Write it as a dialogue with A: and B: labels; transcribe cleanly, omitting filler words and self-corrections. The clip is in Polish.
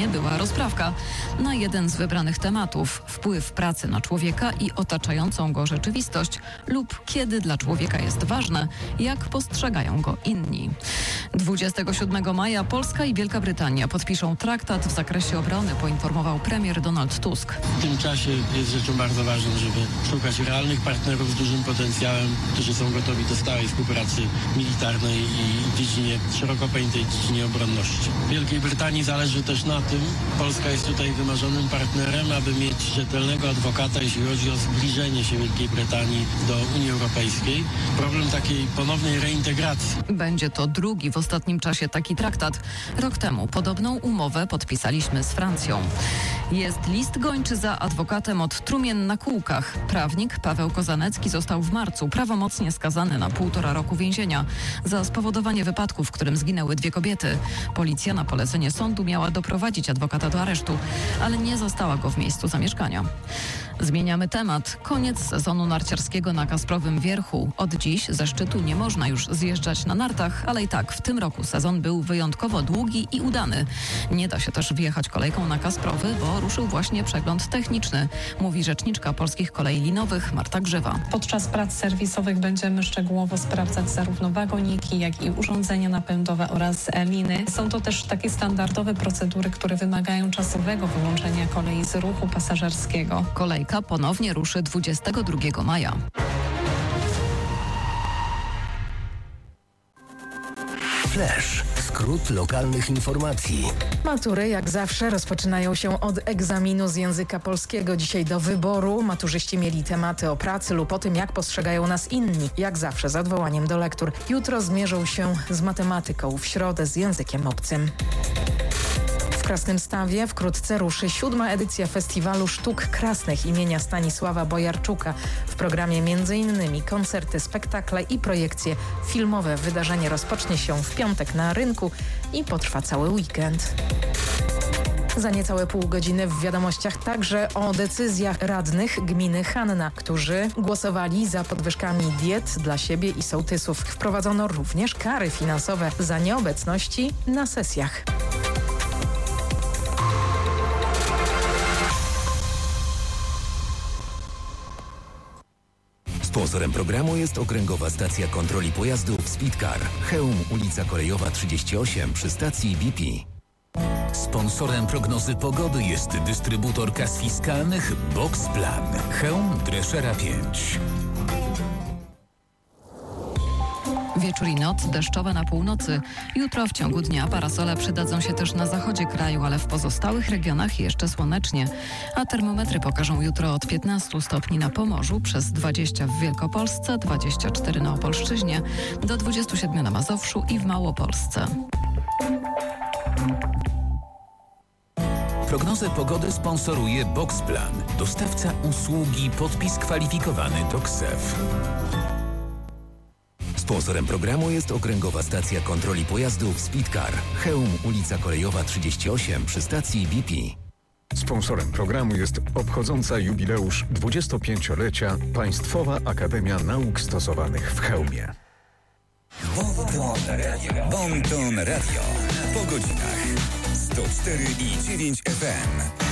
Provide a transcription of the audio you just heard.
A: spotkanie była rozprawka na jeden z wybranych tematów: wpływ pracy na człowieka i otaczającą go rzeczywistość, lub kiedy dla człowieka jest ważne, jak postrzegają go inni. 27 maja Polska i Wielka Brytania podpiszą traktat w zakresie obrony, poinformował premier Donald Tusk.
B: W tym czasie jest rzeczą bardzo ważną, żeby szukać realnych partnerów z dużym potencjałem, którzy są gotowi do stałej współpracy militarnej i w dziedzinie, szeroko pojętej dziedzinie obronności. Wielkiej Brytanii zależy też na tym, Polska jest tutaj wymarzonym partnerem, aby mieć rzetelnego adwokata, jeśli chodzi o zbliżenie się Wielkiej Brytanii do Unii Europejskiej. Problem takiej ponownej reintegracji.
A: Będzie to drugi w ostatnim czasie taki traktat. Rok temu podobną umowę podpisaliśmy z Francją. Jest list gończy za adwokatem od trumien na kółkach. Prawnik Paweł Kozanecki został w marcu prawomocnie skazany na 1,5 roku więzienia za spowodowanie wypadku, w którym zginęły 2 kobiety. Policja na polecenie sądu miała doprowadzić adwokata do aresztu, ale nie zastała go w miejscu zamieszkania. Zmieniamy temat. Koniec sezonu narciarskiego na Kasprowym Wierchu. Od dziś ze szczytu nie można już zjeżdżać na nartach, ale i tak w tym roku sezon był wyjątkowo długi i udany. Nie da się też wjechać kolejką na Kasprowy, bo ruszył właśnie przegląd techniczny, mówi rzeczniczka Polskich Kolei Linowych Marta Grzywa.
C: Podczas prac serwisowych będziemy szczegółowo sprawdzać zarówno wagoniki, jak i urządzenia napędowe oraz liny. Są to też takie standardowe procedury, które wymagają czasowego wyłączenia kolei z ruchu pasażerskiego.
A: Kolejka ponownie ruszy 22 maja.
D: Flash. Skrót lokalnych informacji.
E: Matury jak zawsze rozpoczynają się od egzaminu z języka polskiego. Dzisiaj do wyboru maturzyści mieli tematy o pracy lub o tym, jak postrzegają nas inni. Jak zawsze z odwołaniem do lektur. Jutro zmierzą się z matematyką, w środę z językiem obcym. W Krasnymstawie wkrótce ruszy 7. edycja Festiwalu Sztuk Krasnych imienia Stanisława Bojarczuka. W programie m.in. koncerty, spektakle i projekcje filmowe. Wydarzenie rozpocznie się w piątek na rynku i potrwa cały weekend. Za niecałe pół godziny w wiadomościach także o decyzjach radnych gminy Hanna, którzy głosowali za podwyżkami diet dla siebie i sołtysów. Wprowadzono również kary finansowe za nieobecności na sesjach.
D: Sponsorem programu jest Okręgowa Stacja Kontroli Pojazdów Speedcar. Chełm, ulica Kolejowa 38 przy stacji BP.
F: Sponsorem prognozy pogody jest dystrybutor kas fiskalnych Boxplan. Chełm, Dreszera 5.
A: Wieczór i noc deszczowe na północy. Jutro w ciągu dnia parasole przydadzą się też na zachodzie kraju, ale w pozostałych regionach jeszcze słonecznie. A termometry pokażą jutro od 15 stopni na Pomorzu, przez 20 w Wielkopolsce, 24 na Opolszczyźnie, do 27 na Mazowszu i w Małopolsce.
F: Prognozę pogody sponsoruje Boxplan, dostawca usługi podpis kwalifikowany do KSEF.
D: Sponsorem programu jest Okręgowa Stacja Kontroli Pojazdów Speedcar. Chełm, ulica Kolejowa 38 przy stacji BP.
G: Sponsorem programu jest obchodząca jubileusz 25-lecia Państwowa Akademia Nauk Stosowanych w Chełmie.
H: Bon Ton Radio. Po godzinach 104,9 FM.